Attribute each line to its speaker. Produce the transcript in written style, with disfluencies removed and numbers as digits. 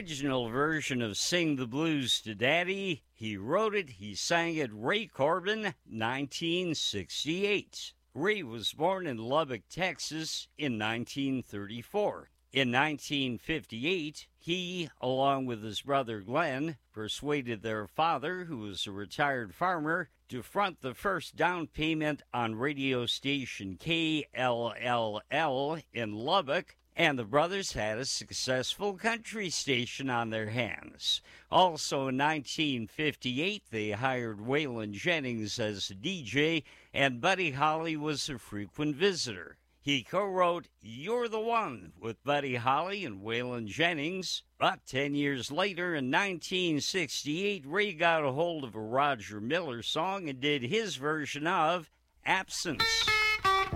Speaker 1: original version of Sing the Blues to Daddy. He wrote it, he sang it, Ray Corbin, 1968. Ray was born in Lubbock, Texas in 1934. In 1958, he, along with his brother Glenn, persuaded their father, who was a retired farmer, to front the first down payment on radio station KLLL in Lubbock, and the brothers had a successful country station on their hands. Also in 1958, they hired Waylon Jennings as a DJ, and Buddy Holly was a frequent visitor. He co-wrote You're the One with Buddy Holly and Waylon Jennings. But 10 years later, in 1968, Ray got a hold of a Roger Miller song and did his version of Absence.